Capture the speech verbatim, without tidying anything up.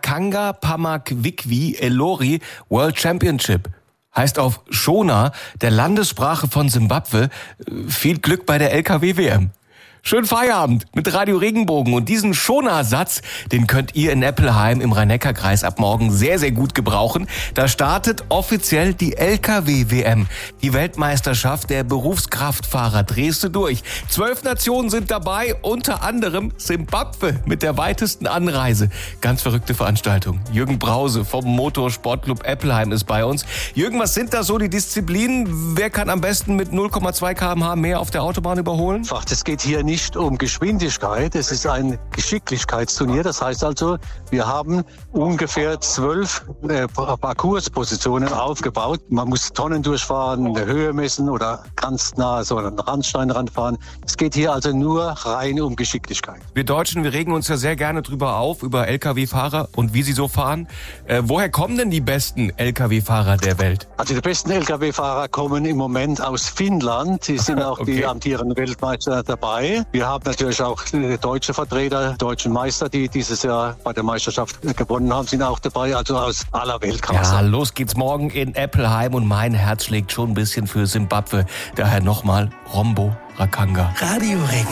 Rakanga Pamakwikwi Elori World Championship. Heißt auf Shona, der Landessprache von Simbabwe, viel Glück bei der L K W W M. Schönen Feierabend mit Radio Regenbogen. Und diesen Shona-Satz, den könnt ihr in Eppelheim im Rhein-Neckar-Kreis ab morgen sehr, sehr gut gebrauchen. Da startet offiziell die L K W W M, die Weltmeisterschaft der Berufskraftfahrer. Drehst du durch. Zwölf Nationen sind dabei, unter anderem Simbabwe mit der weitesten Anreise. Ganz verrückte Veranstaltung. Jürgen Brause vom Motorsportclub Eppelheim ist bei uns. Jürgen, was sind da so die Disziplinen? Wer kann am besten mit null Komma zwei Kilometer pro Stunde mehr auf der Autobahn überholen? Ach, das geht hier nicht um Geschwindigkeit, es ist ein Geschicklichkeitsturnier. Das heißt also, wir haben ungefähr zwölf äh, Parcourspositionen aufgebaut. Man muss Tonnen durchfahren, eine Höhe messen oder ganz nah so einen Randstein ranfahren. Es geht hier also nur rein um Geschicklichkeit. Wir Deutschen, wir regen uns ja sehr gerne drüber auf, über L K W-Fahrer und wie sie so fahren. Äh, woher kommen denn die besten L K W-Fahrer der Welt? Also die besten L K W-Fahrer kommen im Moment aus Finnland. Die sind auch okay. Die amtierenden Weltmeister dabei. Wir haben natürlich auch deutsche Vertreter, deutschen Meister, die dieses Jahr bei der Meisterschaft gewonnen haben, sind auch dabei, also aus aller Welt. Ja, los geht's morgen in Eppelheim und mein Herz schlägt schon ein bisschen für Simbabwe. Daher nochmal Rombo Rakanga. Radio Regen.